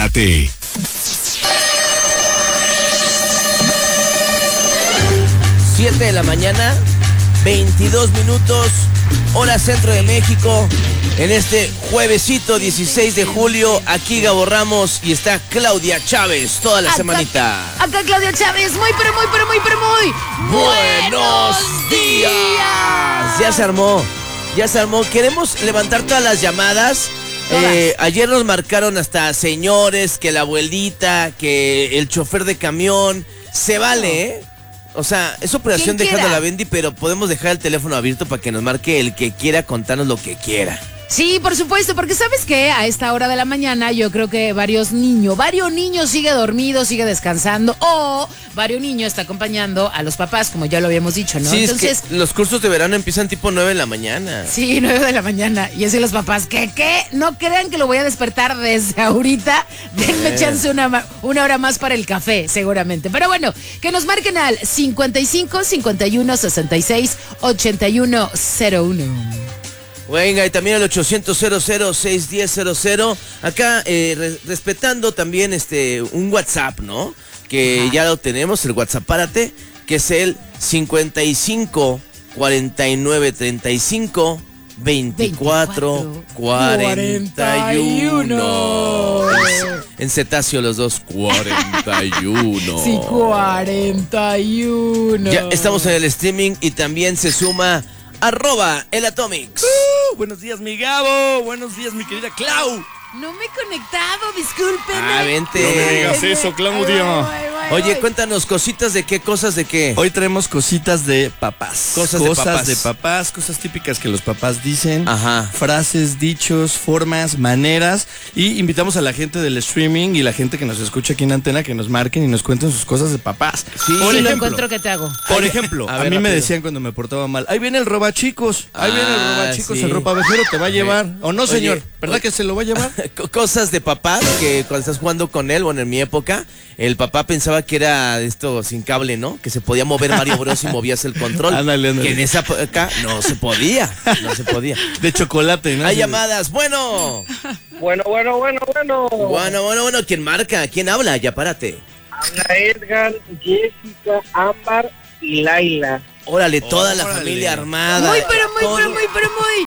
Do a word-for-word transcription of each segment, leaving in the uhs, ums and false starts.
Párate. siete de la mañana, veintidós minutos, hora centro de México. En este juevesito dieciséis de julio, aquí Gabo Ramos y está Claudia Chávez toda la acá, semanita. Acá Claudia Chávez, muy pero muy pero muy pero muy ¡Buenos días! días. Ya se armó, ya se armó. Queremos levantar todas las llamadas. Eh, ayer nos marcaron hasta señores, que la abuelita, que el chofer de camión. Se vale, ¿eh? O sea, es operación dejando la Bendy, pero podemos dejar el teléfono abierto para que nos marque el que quiera contarnos lo que quiera. Sí, por supuesto, porque ¿sabes qué? A esta hora de la mañana yo creo que varios niños, varios niños sigue dormido, sigue descansando, o varios niños está acompañando a los papás, como ya lo habíamos dicho, ¿no? Sí, entonces es que los cursos de verano empiezan tipo nueve de la mañana. Sí, nueve de la mañana. Y así los papás, ¿qué, qué? No crean que lo voy a despertar desde ahorita. Denme eh. chance una, una hora más para el café, seguramente. Pero bueno, que nos marquen al cincuenta y cinco, cincuenta y uno, sesenta y seis, ochenta y uno cero uno. Venga, y también el ochocientos, cero cero, seiscientos diez, cero cero. Acá, eh, re respetando también este un WhatsApp, ¿no? Que Ajá. ya lo tenemos, el WhatsApp Párate, que es el cincuenta y cinco, cuarenta y nueve, treinta y cinco, veinticuatro, cuarenta y uno. En cetáceo los dos, cuarenta y uno. Sí, cuarenta y uno. Ya estamos en el streaming y también se suma arroba el Atomics. Uh, buenos días, mi Gabo. Buenos días, mi querida Clau. No me he conectado, discúlpenme. Ah, vente. No me digas eso, Claudia. Oye, cuéntanos, cositas de qué, cosas de qué. Hoy traemos cositas de papás. Cosas, cosas de papás. de papás, cosas típicas que los papás dicen. Ajá. Frases, dichos, formas, maneras. Y invitamos a la gente del streaming y la gente que nos escucha aquí en Antena que nos marquen y nos cuenten sus cosas de papás. Sí, por si ejemplo, lo encuentro, ¿qué te hago? Por ejemplo, a, a, ver, mí rápido. me decían cuando me portaba mal, ahí viene el robachicos, ahí Ah, viene el robachicos, sí. el ropavejero te va a llevar. ¿O no, señor? Oye, ¿Verdad oye, que se lo va a llevar? Cosas de papá que cuando estás jugando con él, bueno, en mi época, el papá pensaba que era esto sin cable, ¿no? Que se podía mover Mario Bros y movías el control. Ándale, ándale. Que en esa época no se podía, no se podía. De chocolate, ¿no? Hay llamadas, bueno. Bueno, bueno, bueno, bueno. Bueno, bueno, bueno, ¿quién marca? ¿Quién habla? Ya párate. Habla Edgar, Jessica, Ámbar y Laila. Órale, toda la Órale. familia armada. Muy, pero muy, Todo. pero muy, pero muy.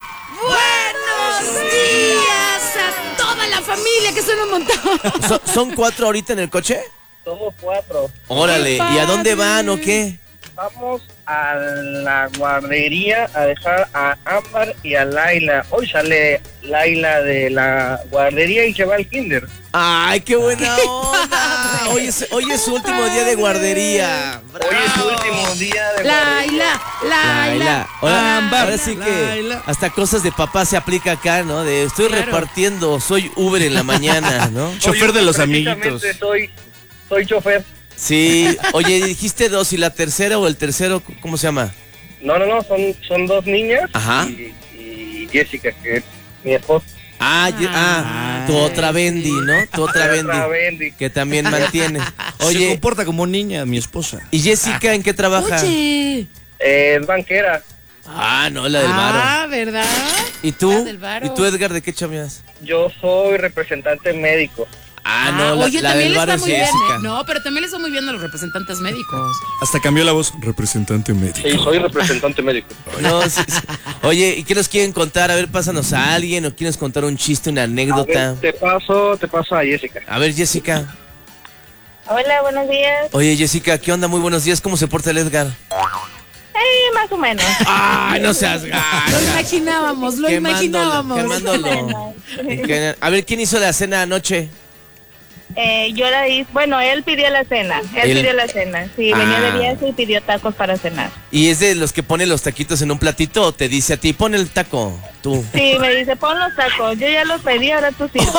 ¡Buenos días a toda la familia, que son un montón! ¿Son, ¿Son cuatro ahorita en el coche? Somos cuatro. Órale, ¿y a dónde van o qué? Vamos a la guardería a dejar a Ámbar y a Laila. Hoy sale Laila de la guardería y se va al kinder. ¡Ay, qué buena onda! Hoy es, hoy es su último día de guardería. Hoy es su último día de guardería. Laila, Laila. Laila. Ahora, Ámbar, ahora sí que Laila. hasta cosas de papá se aplica acá, ¿no? De estoy Claro. repartiendo, soy Uber en la mañana, ¿no? Chofer de los Precisamente amiguitos. Soy, soy chofer. Sí, oye, dijiste dos, ¿y la tercera o el tercero, cómo se llama? No, no, no, son, son dos niñas. Ajá. Y, y Jessica, que es mi esposa. Ah, ye- ah, tu otra Bendy, ¿no? Tu otra Bendy, Otra Bendy. que también mantiene. Se Oye, comporta como niña, mi esposa. ¿y Jessica en qué trabaja? Oye. Eh, es banquera. Ah, no, la del varo. Ah, ¿verdad? ¿Y tú? la del varo. ¿Y tú, Edgar, de qué chambeas? Yo soy representante médico. Ah, no, la, oye, la también del le varo está es muy bien. Jessica. ¿eh? No, pero también le está muy bien a los representantes médicos. Hasta cambió la voz. Representante médico. Sí, soy representante médico. No, sí, sí. Oye, ¿y qué nos quieren contar? A ver, pásanos a alguien o quieres contar un chiste, una A anécdota. ver, te paso, te paso a Jessica. A ver, Jessica. Hola, buenos días. Oye, Jessica, ¿qué onda? Muy buenos días. ¿Cómo se porta el Edgar? Eh, más o menos. Ay, no seas Lo gacha. imaginábamos, lo Quemándolo, imaginábamos. quemándolo. Que- A ver, ¿quién hizo la cena anoche? Eh, yo la hice, bueno, él pidió la cena, él Él- pidió la cena, sí, Ah. venía de viaje y pidió tacos para cenar. ¿Y es de los que pone los taquitos en un platito o te dice a ti, pon el taco, tú? Sí, me dice, pon los tacos, yo ya los pedí, ahora tú sirves.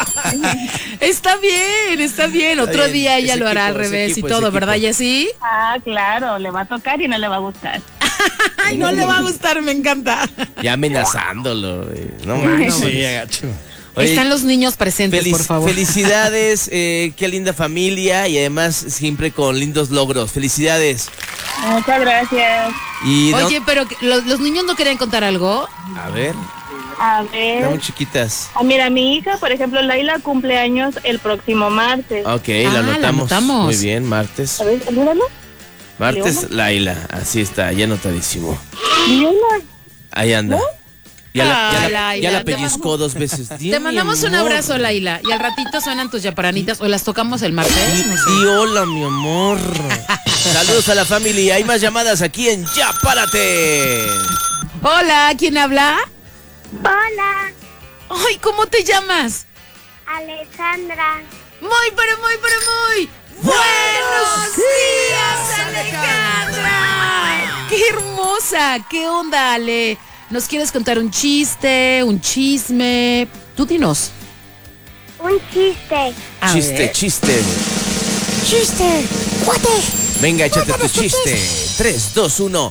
Está bien, está bien. Otro bien, día ella ese lo hará equipo, al ese revés equipo, y todo, ese ¿verdad, equipo. Jessy? Ah, claro, le va a tocar y no le va a gustar. Ay, no le va a gustar, me encanta. Ya amenazándolo, güey. No manches. Sí, agacho. Oye, Están los niños presentes, felic- por favor. Felicidades, eh, qué linda familia y además siempre con lindos logros. Felicidades. Muchas gracias. Y no- Oye, pero que- ¿los, los niños no querían contar algo? a ver. A ver. Están muy chiquitas. Ah, mira, mi hija, por ejemplo, Laila cumple años el próximo martes. Ok, Ah, la la anotamos. anotamos. Muy bien, martes. A ver, salúdalo. Martes, Laila. Así está, ya anotadísimo. Leona. Ahí anda. Ya la, ya Ah, la- Laila, ya la te pellizcó dos veces. Di, Te mi mandamos un amor. abrazo, Laila. Y al ratito suenan tus yaparanitas o las tocamos el martes. Di, No sé. di hola, mi amor. Saludos a la familia. Hay más llamadas aquí en Ya Párate. Hola, ¿quién habla? Hola, Ay, ¿cómo te llamas? Alejandra. Muy, pero muy, pero muy. ¡Buenos días, Alejandra! ¡Qué hermosa! ¿Qué onda, Ale? ¿Nos quieres contar un chiste, un chisme? Tú dinos. Un chiste. A Chiste, ver. chiste. Chiste. Cuate. Venga, échate tu chiste. Tres, dos, uno.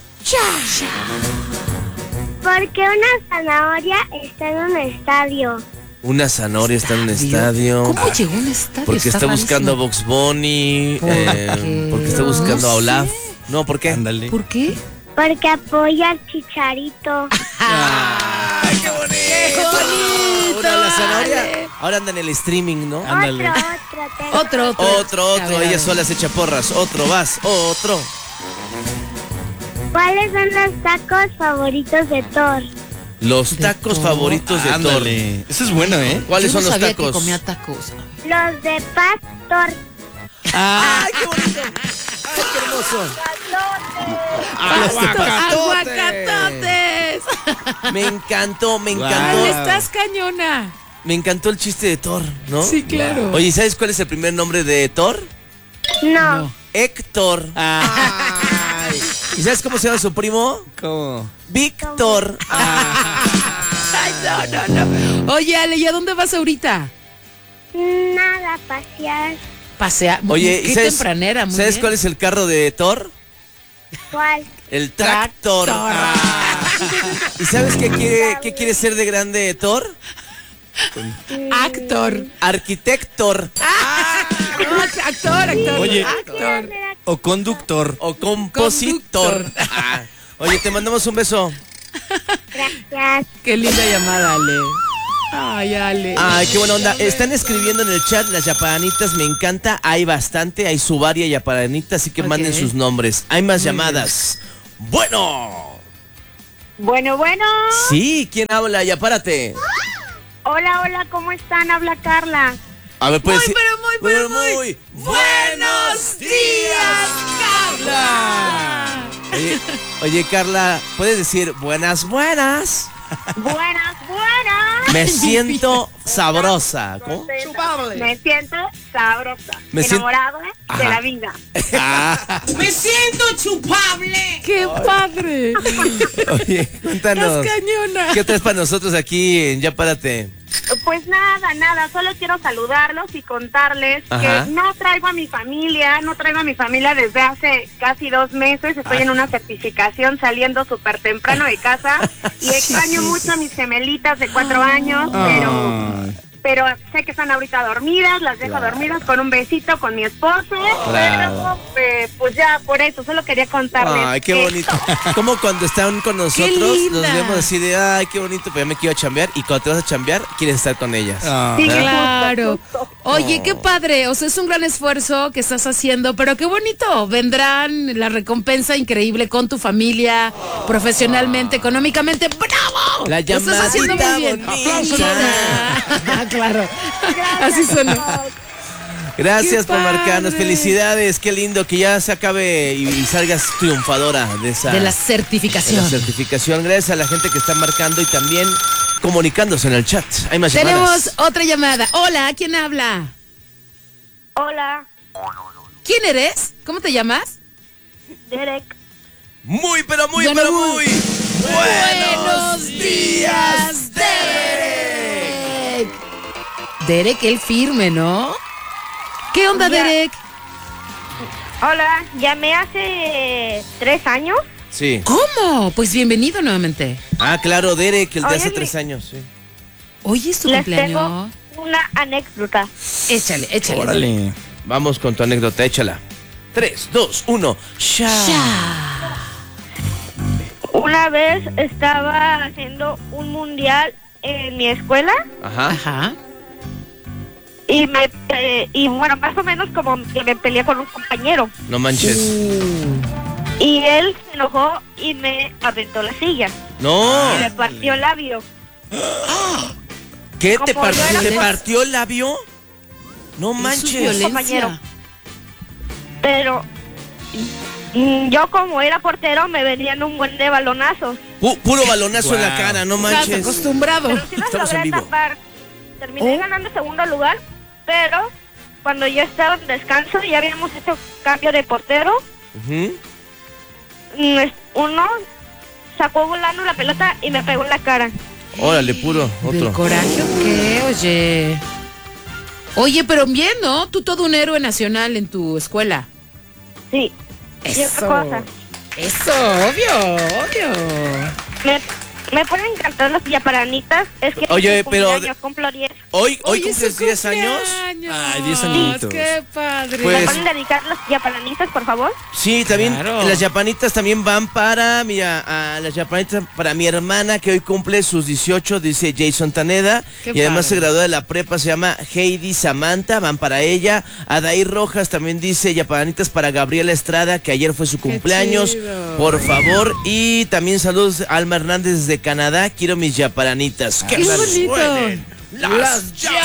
¿Por qué una zanahoria está en un estadio? Una zanahoria está en un Estadio. estadio. ¿Cómo llegó a un estadio? Porque está rarísimo. buscando a Box Bunny. ¿Por eh, qué? porque está buscando No a Olaf. sé. No, ¿por qué? Ándale. ¿Por qué? Porque apoya al Chicharito. ¡Ay, qué bonito! ¡Qué bonito, Ahora la zanahoria. Ale! Ahora anda en el streaming, ¿no? Ándale. Otro, otro. tengo. Otro, otro. Otro, A otro. ver, a Ella ver. sola se echa porras. Otro, vas. Otro. ¿Cuáles son los tacos favoritos de Thor? Los tacos Thor. favoritos de Thor. Ándale. Eso es bueno, ¿eh? ¿Cuáles Yo son no los sabía que tacos? comía tacos. Los de Pastor. ¡Ay, qué bonito! ¡Ay, qué hermoso! ¡Aguacatotes! Me encantó, me Guau. encantó. Ale, estás cañona. Me encantó el chiste de Thor, ¿no? Sí, claro. Oye, ¿sabes cuál es el primer nombre de Thor? No. Héctor. Ay, ¿Y sabes cómo se llama su primo? ¿cómo? Víctor. Ay, no, no, no. Oye, Ale, ¿y a dónde vas ahorita? Nada, pasear. Pasea. Oye, qué ¿y sabes, tempranera, muy ¿sabes bien. cuál es el carro de Thor? ¿Cuál? El tractor. Tractor. Ah. ¿Y sabes qué quiere, qué quiere ser de grande Thor? Actor. Arquitector. No, actor, actor. Oye. Actor. O conductor. O compositor. Conductor. Ah. Oye, te mandamos un beso. Gracias. Qué linda llamada, Ale. Ay, Ale. Ay, qué buena onda. Están escribiendo en el chat las yaparanitas, me encanta. Hay bastante, hay su varia yaparanita, así que Ok. manden sus nombres. Hay más Muy llamadas. Bueno. Bueno, bueno. Sí, ¿quién habla? Ya párate. Hola, hola, ¿cómo están? Habla Carla. A ver, puedes Muy, decir- pero muy, pero muy. ¡Buenos días, Carla! Oye, oye, Carla, ¿puedes decir buenas, buenas? Buenas, buenas. Me siento sabrosa. ¿Cómo? Me siento sabrosa. Me sien- enamorada Ajá. de la vida. Ah, ¡Qué padre! oye, ¡Estás cuéntanos. cañona! ¿Qué traes para nosotros aquí en Ya Párate? Pues nada, nada, solo quiero saludarlos y contarles Ajá. que no traigo a mi familia, no traigo a mi familia desde hace casi dos meses, estoy Ah. en una certificación saliendo súper temprano de casa y extraño mucho a mis gemelitas de cuatro años, pero... Ay. Pero sé que están ahorita dormidas, las dejo dormidas con un besito con mi esposo, pero eh, pues ya por eso, solo quería contarles. Ay, qué que- bonito. Como cuando están con nosotros, linda! nos vemos así de, ay, qué bonito, pero ya me quiero chambear. Y cuando te vas a chambear, quieres estar con ellas. Ah. Sí, Claro. justo, justo. Oye, qué padre. O sea, es un gran esfuerzo que estás haciendo, pero qué bonito. Vendrán la recompensa increíble con tu familia, profesionalmente, económicamente. ¡Bravo! La Lo estás haciendo muy llamadita bien. bonita. Claro. Así sonó. Gracias Qué por marcarnos. padre. Felicidades. Qué lindo que ya se acabe y, y salgas triunfadora de esa De la de la certificación. certificación. Gracias a la gente que está marcando y también comunicándose en el chat. Hay más Tenemos llamadas. otra llamada. Hola, ¿quién habla? Hola, ¿Quién eres? ¿Cómo te llamas? Derek. Muy, pero muy, Bueno, pero muy. muy. Buenos días, Derek. Derek, el firme, ¿no? ¿Qué onda, Ya. Derek? Hola, llamé hace tres años. Sí. ¿Cómo? Pues bienvenido nuevamente. Ah, claro, Derek, el de Oye, hace mi- tres años. Sí. Hoy es tu Les cumpleaños. tengo una anécdota. Échale, échale. Órale. Vamos con tu anécdota, échala. Tres, dos, uno. Ya. Ya. Una vez estaba haciendo un mundial en mi escuela Ajá. Ajá. y me eh, y bueno, más o menos como que me peleé con un compañero. No manches. Y él se enojó y me aventó la silla. No. Y me partió el labio. ¿Qué? ¿Te, Como par- yo era ¿te por- partió el labio? No Eso es manches. violencia. compañero. Pero mm, yo como era portero me venían un buen de balonazos. Pu- puro balonazo en la Wow. cara, no Estás manches. acostumbrado. Pero sí los Estamos en logré vivo. tapar. Terminé Oh. ganando segundo lugar, pero cuando yo estaba en descanso y habíamos hecho cambio de portero, Ujú. mm, es- uno sacó volando la pelota y me pegó en la cara. Órale, puro, ¿Del otro. coraje o qué? Oye. Oye, pero bien, ¿no? Tú todo un héroe nacional en tu escuela. Sí. Y Eso. otra cosa, Eso, obvio, obvio. me, me pueden encantar las yaparanitas. Es que Oye, es mi pero- cumpleaños, cumplo diez. Hoy, hoy Oye, cumples su diez años. cumpleaños. Ay, diez añitos. Qué padre. Pues- ¿Me pueden dedicar las yaparanitas, por favor? Sí, también Claro. las yapanitas también van para, mira, a las yapanitas para mi hermana que hoy cumple sus dieciocho, dice Jason Taneda, Qué y además padre. se graduó de la prepa, se llama Heidi Samantha, van para ella. Adair Rojas también dice yapanitas para Gabriela Estrada, que ayer fue su cumpleaños, chido. por favor. Y también saludos a Alma Hernández desde Canadá, quiero mis yaparanitas. Qué Que bonito. suenen las yaparanitas.